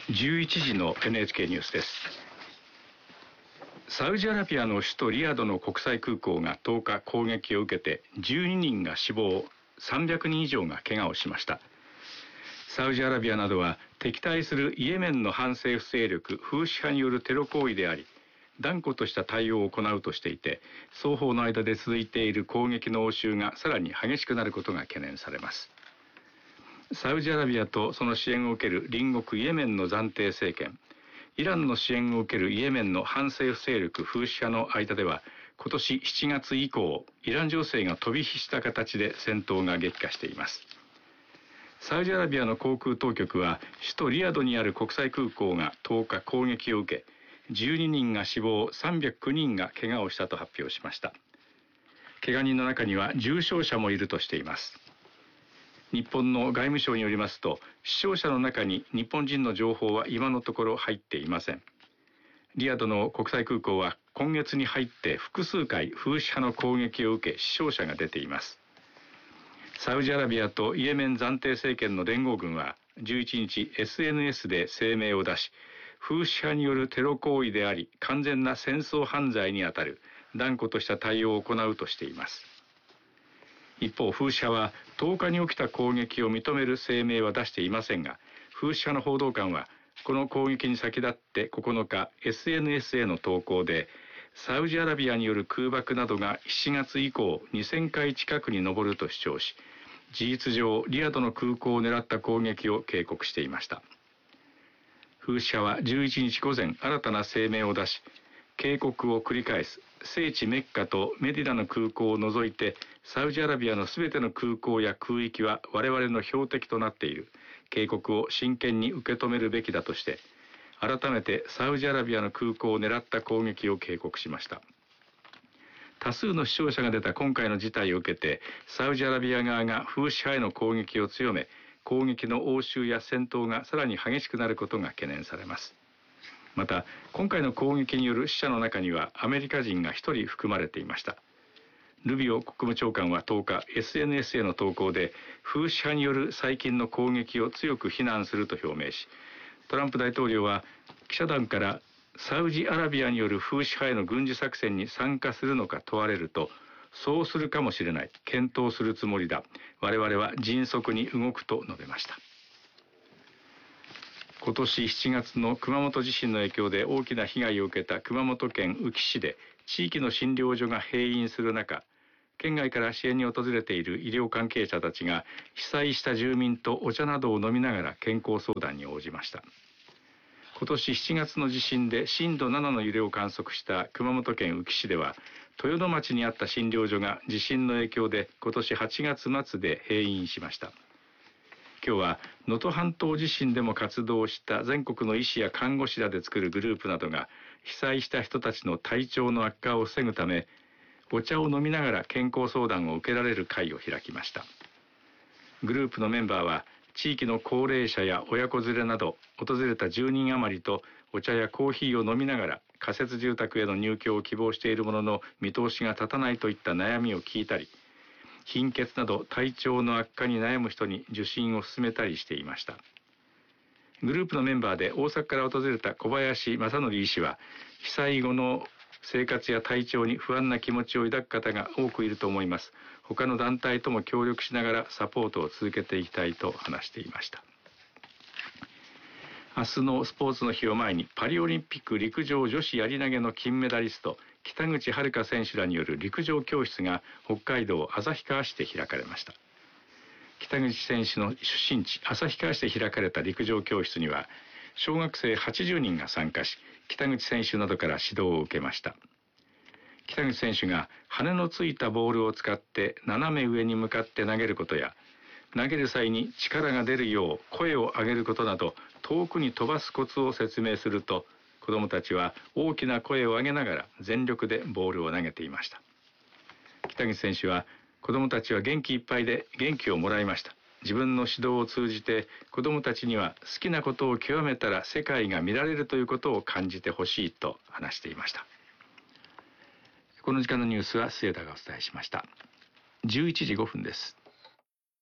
11時の NHK ニュースです。サウジアラビアの首都リヤドの国際空港が10日攻撃を受けて12人が死亡、300人以上が怪我をしました。サウジアラビアなどは敵対するイエメンの反政府勢力フーシ派によるテロ行為であり、断固とした対応を行うとしていて、双方の間で続いている攻撃の応酬がさらに激しくなることが懸念されます。サウジアラビアとその支援を受ける隣国イエメンの暫定政権、イランの支援を受けるイエメンの反政府勢力フーシ派の間では、今年7月以降、イラン情勢が飛び火した形で戦闘が激化しています。サウジアラビアの航空当局は、首都リヤドにある国際空港が10日攻撃を受け、12人が死亡、309人が怪我をしたと発表しました。怪我人の中には重傷者もいるとしています。日本の外務省によりますと、死傷者の中に日本人の情報は今のところ入っていません。リヤドの国際空港は今月に入って複数回フーシ派の攻撃を受け死傷者が出ています。サウジアラビアとイエメン暫定政権の連合軍は11日 SNS で声明を出し、フーシ派によるテロ行為であり完全な戦争犯罪にあたる断固とした対応を行うとしています。一方、フーシ派は10日に起きた攻撃を認める声明は出していませんが、フーシ派の報道官はこの攻撃に先立って9日 SNS への投稿で、サウジアラビアによる空爆などが7月以降2000回近くに上ると主張し、事実上リヤドの空港を狙った攻撃を警告していました。フーシ派は11日午前新たな声明を出し、警告を繰り返す。聖地メッカとメディナの空港を除いてサウジアラビアのすべての空港や空域は我々の標的となっている。警告を真剣に受け止めるべきだとして、改めてサウジアラビアの空港を狙った攻撃を警告しました。多数の死傷者が出た今回の事態を受けて、サウジアラビア側がフーシ派への攻撃を強め、攻撃の応酬や戦闘がさらに激しくなることが懸念されます。また、今回の攻撃による死者の中にはアメリカ人が1人含まれていました。ルビオ国務長官は10日 SNS への投稿で、フーシ派による最近の攻撃を強く非難すると表明し、トランプ大統領は記者団からサウジアラビアによるフーシ派への軍事作戦に参加するのか問われると、そうするかもしれない、検討するつもりだ、我々は迅速に動くと述べました。今年7月の熊本地震の影響で大きな被害を受けた熊本県宇城市で地域の診療所が閉院する中、県外から支援に訪れている医療関係者たちが被災した住民とお茶などを飲みながら健康相談に応じました。今年7月の地震で震度7の揺れを観測した熊本県宇城市では、豊野町にあった診療所が地震の影響で今年8月末で閉院しました。今日は能登半島地震でも活動した全国の医師や看護師らで作るグループなどが被災した人たちの体調の悪化を防ぐため、お茶を飲みながら健康相談を受けられる会を開きました。グループのメンバーは地域の高齢者や親子連れなど訪れた10人余りとお茶やコーヒーを飲みながら仮設住宅への入居を希望しているものの見通しが立たないといった悩みを聞いたり、貧血など体調の悪化に悩む人に受診を勧めたりしていました。グループのメンバーで大阪から訪れた小林正則医師は、被災後の生活や体調に不安な気持ちを抱く方が多くいると思います。他の団体とも協力しながらサポートを続けていきたいと話していました。明日のスポーツの日を前に、パリオリンピック陸上女子やり投げの金メダリスト北口榛花選手らによる陸上教室が北海道旭川市で開かれました。北口選手の出身地旭川市で開かれた陸上教室には小学生80人が参加し、北口選手などから指導を受けました。北口選手が羽のついたボールを使って斜め上に向かって投げることや、投げる際に力が出るよう声を上げることなど遠くに飛ばすコツを説明すると、子どもたちは大きな声を上げながら全力でボールを投げていました。北口選手は、子どもたちは元気いっぱいで元気をもらいました。自分の指導を通じて子どもたちには好きなことを極めたら世界が見られるということを感じてほしいと話していました。この時間のニュースは末田がお伝えしました。11時5分です。